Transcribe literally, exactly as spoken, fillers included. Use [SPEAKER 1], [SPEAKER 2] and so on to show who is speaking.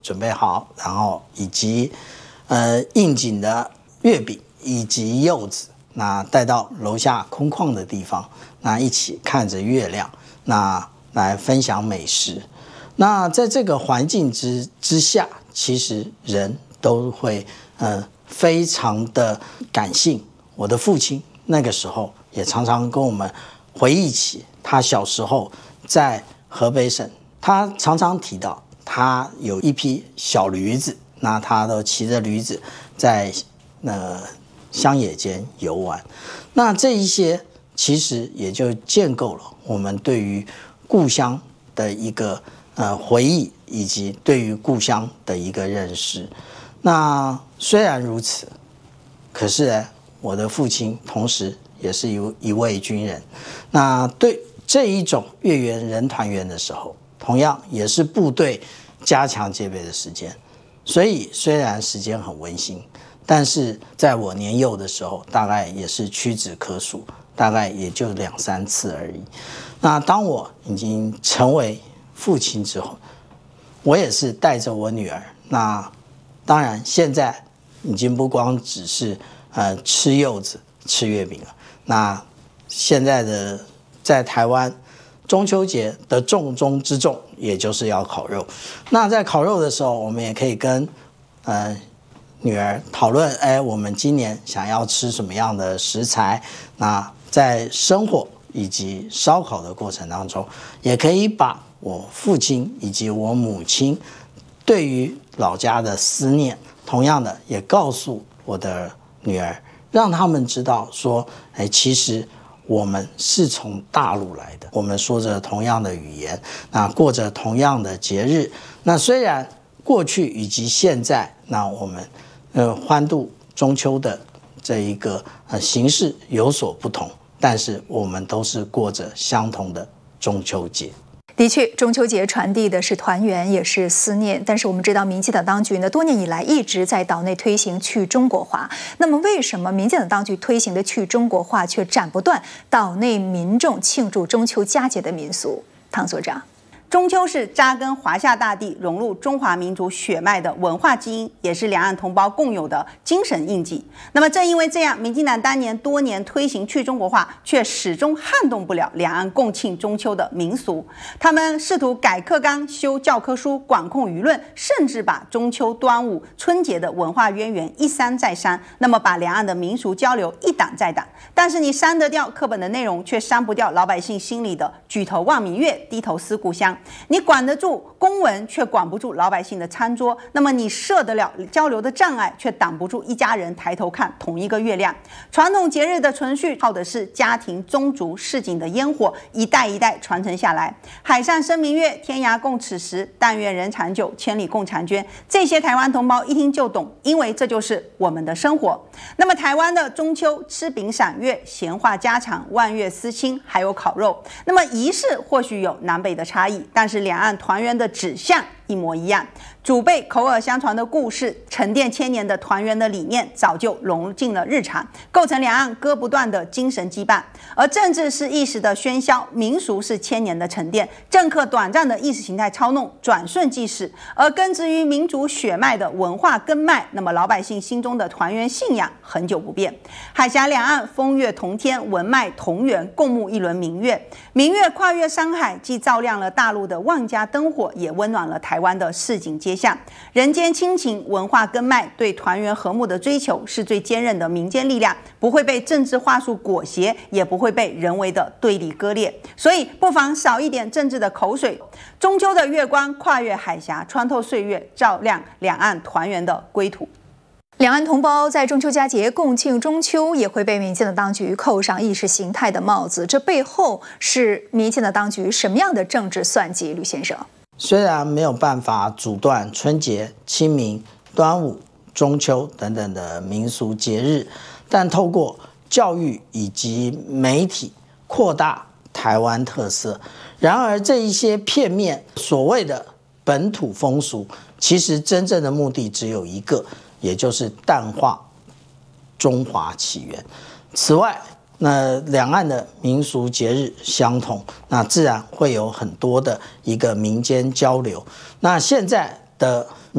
[SPEAKER 1] 准备好，然后以及呃应景的月饼以及柚子，那带到楼下空旷的地方，那一起看着月亮，那来分享美食。那在这个环境之之下，其实人都会呃非常的感性。我的父亲那个时候也常常跟我们回忆起他小时候在河北省，他常常提到他有一匹小驴子，那他都骑着驴子在呃乡野间游玩。那这一些其实也就建构了我们对于故乡的一个呃回忆，以及对于故乡的一个认识。那虽然如此，可是呢，我的父亲同时也是一一位军人。那对这一种月圆人团圆的时候，同样也是部队加强戒备的时间。所以虽然时间很温馨，但是在我年幼的时候，大概也是屈指可数，大概也就两三次而已。那当我已经成为父亲之后，我也是带着我女儿，那当然现在已经不光只是呃吃柚子吃月饼了，那现在的在台湾中秋节的重中之重，也就是要烤肉。那在烤肉的时候，我们也可以跟呃女儿讨论，哎，我们今年想要吃什么样的食材。那在生火以及烧烤的过程当中，也可以把我父亲以及我母亲对于老家的思念，同样的也告诉我的女儿，让他们知道说，哎，其实我们是从大陆来的，我们说着同样的语言，那过着同样的节日。那虽然过去以及现在，那我们呃欢度中秋的这一个呃形式有所不同，但是我们都是过着相同的中秋节。
[SPEAKER 2] 的确，中秋节传递的是团圆，也是思念。但是我们知道，民进党当局呢，多年以来一直在岛内推行去中国化。那么，为什么民进党当局推行的去中国化却斩不断岛内民众庆祝中秋佳节的民俗？唐所长。
[SPEAKER 3] 中秋是扎根华夏大地、融入中华民族血脉的文化基因，也是两岸同胞共有的精神印记。那么，正因为这样，民进党当年多年推行去中国化，却始终撼动不了两岸共庆中秋的民俗。他们试图改课纲、修教科书、管控舆论，甚至把中秋、端午、春节的文化渊源一删再删，那么把两岸的民俗交流一挡再挡。但是你删得掉课本的内容，却删不掉老百姓心里的举头望明月，低头思故乡。你管得住公文，却管不住老百姓的餐桌。那么你设得了交流的障碍，却挡不住一家人抬头看同一个月亮。传统节日的存续，靠的是家庭宗族市井的烟火，一代一代传承下来。海上生明月，天涯共此时。但愿人长久，千里共婵娟。这些台湾同胞一听就懂，因为这就是我们的生活。那么台湾的中秋，吃饼赏月，闲话家常，万月思亲，还有烤肉。那么仪式或许有南北的差异，但是两岸团圆的指向一模一样。祖辈口耳相传的故事，沉淀千年的团圆的理念，早就融进了日常，构成两岸割不断的精神羁绊。而政治是一时的喧嚣，民俗是千年的沉淀。政客短暂的意识形态操弄，转瞬即逝。而根植于民族血脉的文化根脉，那么老百姓心中的团圆信仰恒久不变。海峡两岸风月同天，文脉同源，共沐一轮明月。明月跨越山海，既照亮了大陆的万家灯火，也温暖了台湾的市井街巷。人间亲情、文化根脉，对团圆和睦的追求，是最坚韧的民间力量，不会被政治话术裹挟，也不会被人为的对立割裂。所以不妨少一点政治的口水。中秋的月光跨越海峡，穿透岁月，照亮两岸团圆的归途。
[SPEAKER 2] 两岸同胞在中秋佳节共庆中秋，也会被民进党当局扣上意识形态的帽子。这背后是民进党当局什么样的政治算计？吕先生。
[SPEAKER 1] 虽然没有办法阻断春节、清明、端午、中秋等等的民俗节日，但透过教育以及媒体扩大台湾特色。然而这一些片面所谓的本土风俗，其实真正的目的只有一个，也就是淡化中华起源。此外，那两岸的民俗节日相同，那自然会有很多的一个民间交流。那现在的